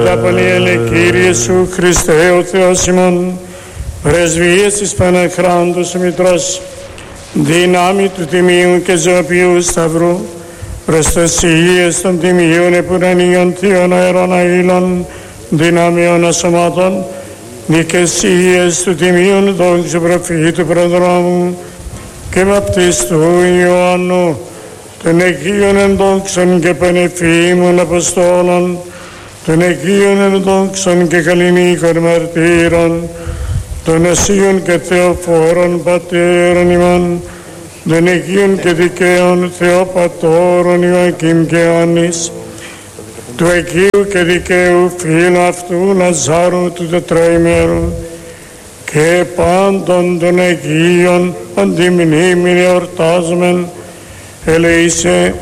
Απολύελε Κύριε Σου Χριστέ ο Θεός ημών, πρεσβείες της Παναχράντος Μητρός, δύναμη του Τιμίου και Ζωοποιού Σταυρού, προστασίες των Τιμίων Επουρανίων Θείων Αερών Αήλων, δυνάμεων ασωμάτων, δικαισίες του Τιμίων Δόξου Προφήτου Προδρόμου και Βαπτιστού Ιωάννου, των Αγίων ενδόξων και πανεφήμων Αποστόλων, των Αγίων ενδόξων και καλλινίκων μαρτύρων, των Ασίων και Θεοφόρων Πατέρων ημών, των Αγίων και δικαίων Θεοπατώρων Ιωακήμ και Ιωάννης, του Αγίου και δικαίου φίλου αυτού Ναζάρου του τετραημέρου και πάντων των Αγίων αντιμνήμην εορτάζομεν, ελεήσε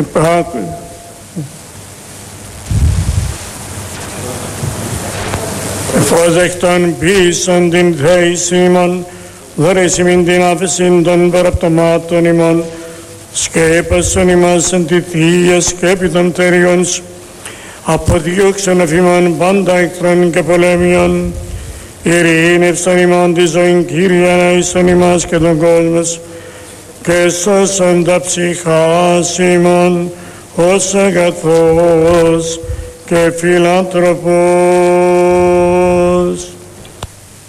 εφόδεκτον πίσαν την θέηση ημών, δωρήσιμην την άφησιν των παραπτωμάτων ημών, σκέπασον ημάς εν τη Θεία σκέπη των θεριών Σου, αποδιώξον αφήμων πάντα εχθρών και πολέμιων, ειρήνευσον ημών τη ζωήν Κύριε αναείσον ημάς και τον κόσμο και σώσον τα ψυχάς ημών ως αγαθός και φιλάνθρωπος.